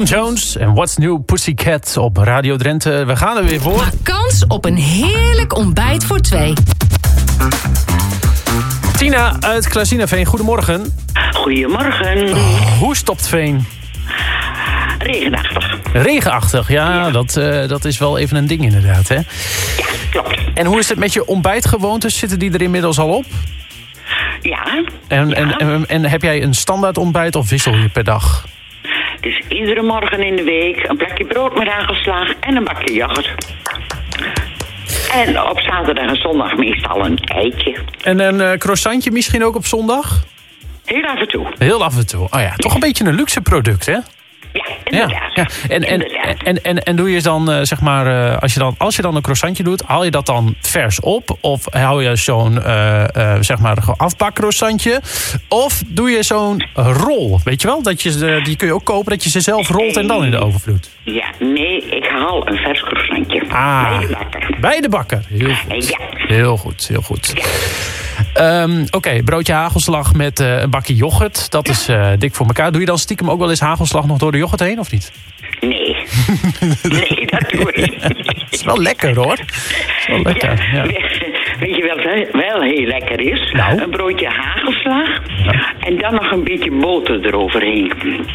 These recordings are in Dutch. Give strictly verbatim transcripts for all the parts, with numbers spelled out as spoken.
Tom Jones en What's New Pussycat op Radio Drenthe. We gaan er weer voor. Maak kans op een heerlijk ontbijt voor twee. Tina uit Klazinaveen, goedemorgen. Goedemorgen. Oh, hoe stopt Veen? Regenachtig. Regenachtig, ja, ja. Dat, uh, dat is wel even een ding inderdaad, hè? Ja, klopt. En hoe is het met je ontbijtgewoontes? Zitten die er inmiddels al op? Ja. En, ja. En, en, en heb jij een standaard ontbijt of wissel je per dag? Dus iedere morgen in de week een plakje brood met hagelslag en een bakje yoghurt. En op zaterdag en zondag meestal een eitje. En een uh, croissantje misschien ook op zondag? Heel af en toe. Heel af en toe. Oh ja, toch een beetje een luxe product, hè? Ja, inderdaad. Ja, ja. En, en, en, en, en doe je dan, uh, zeg maar, uh, als, je dan, als je dan een croissantje doet, haal je dat dan vers op? Of hou je zo'n, uh, uh, zeg maar, afbakcroissantje? Of doe je zo'n rol, weet je wel? Dat je, uh, die kun je ook kopen, dat je ze zelf rolt en dan in de oven doet. Ja, nee, ik haal een vers croissantje. Ah, bij de bakker. Bij de bakker, heel goed. Ja. Heel goed, heel goed. Um, Oké, okay, broodje hagelslag met uh, een bakje yoghurt. Dat is uh, dik voor elkaar. Doe je dan stiekem ook wel eens hagelslag nog door de yoghurt heen, of niet? Nee. Nee, dat doe ik niet. Het is wel lekker, hoor. Het is wel lekker, ja. Ja. Weet je wat wel heel lekker is? Nou? Een broodje hagelslag. Ja. En dan nog een beetje boter eroverheen.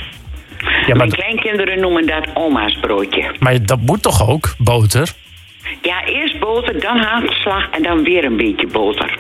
Ja, maar Mijn kleinkinderen noemen dat oma's broodje. Maar dat moet toch ook, boter? Ja, eerst boter, dan hagelslag en dan weer een beetje boter.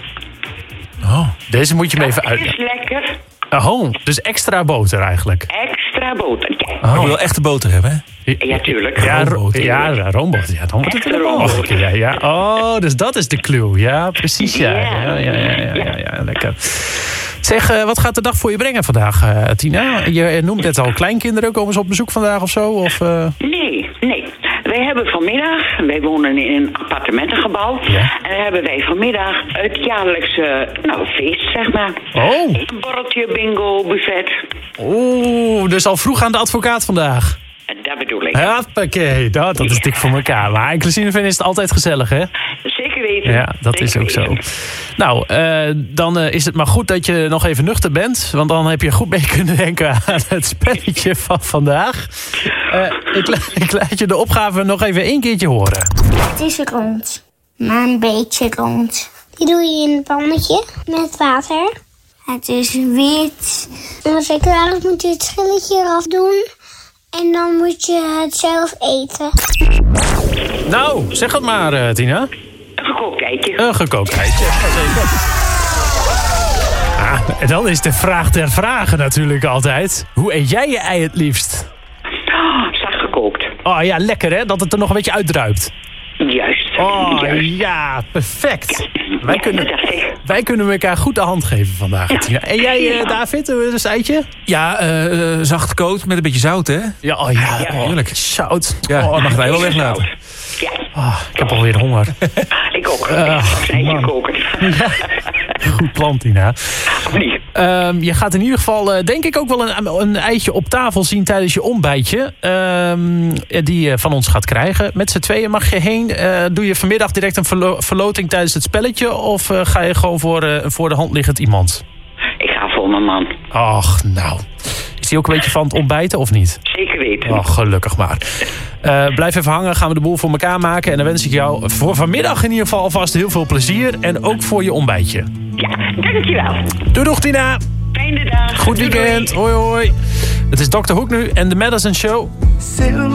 Oh, deze moet je me even Dat uit. is lekker. Oh, dus extra boter eigenlijk. Extra boter, ja. Oh. Je wil echte boter hebben, hè? Ja, tuurlijk. Ja, roomboter. ja, ja, roomboter. Ja, dan wordt het Echte helemaal roomboter. ja, ja. Oh, dus dat is de clue. Ja, precies. Ja, ja, ja, ja, ja, ja, ja, lekker. Zeg, uh, wat gaat de dag voor je brengen vandaag, uh, Tina? Je noemt net al kleinkinderen. Komen ze op bezoek vandaag of zo? Of, uh... Nee, nee. Wij hebben vanmiddag, wij wonen in een appartementengebouw. Ja. En dan hebben wij vanmiddag het jaarlijkse nou, feest, zeg maar. Oh. Een borreltje, bingo, buffet. Oeh, dus al vroeg aan de advocaat vandaag. En dat bedoel ik. Hoppakee, dat, dat is dik voor elkaar. Maar in Klazinaveen is het altijd gezellig, hè? Zeker weten. Ja, dat Zeker is ook zo. weten. Nou, uh, dan uh, is het maar goed dat je nog even nuchter bent. Want dan heb je goed mee kunnen denken aan het spelletje van vandaag. Uh, ik, ik laat je de opgave nog even één keertje horen. Het is rond, maar een beetje rond. Die doe je in een pannetje met water. Het is wit. En als je klaar is, moet je het schilletje eraf doen. En dan moet je het zelf eten. Nou, zeg het maar, uh, Tina. Een gekookt eitje. Een gekookt eitje. Zeker. Ah, en dan is de vraag ter vragen natuurlijk altijd. Hoe eet jij je ei het liefst? Oh, zacht gekookt. Oh ja, lekker hè, dat het er nog een beetje uitdruipt. Juist. Oh Juist. ja, perfect. Wij Ja, kunnen, dat dacht ik. wij kunnen elkaar goed de hand geven vandaag, Tina. En jij, uh, David, hoe is het eitje? Ja, uh, zacht gekookt met een beetje zout, hè? Ja, oh ja, Ja, oh, heerlijk. Zout. Ja, Oh, mag het ei wel weglaten. Ja, oh, ik heb alweer honger. ik ook. Uh, ik ga een eitje man. koken. Goed plan, Tina. Of niet? Um, je gaat in ieder geval, uh, denk ik, ook wel een, een eitje op tafel zien tijdens je ontbijtje. Um, die je van ons gaat krijgen. Met z'n tweeën mag je heen. Uh, doe je vanmiddag direct een verlo- verloting tijdens het spelletje? Of uh, ga je gewoon voor, uh, voor de hand liggend iemand? Ik ga voor mijn man. Ach, nou. Is die ook een beetje van het ontbijten of niet? Zeker weten. Oh, gelukkig maar. Uh, blijf even hangen, gaan we de boel voor elkaar maken. En dan wens ik jou voor vanmiddag in ieder geval alvast heel veel plezier. En ook voor je ontbijtje. Ja, dankjewel. Doei doeg, Tina. Fijne dag. Goed weekend. Hoi hoi. Het is dokter Hoek nu en de Madison Show.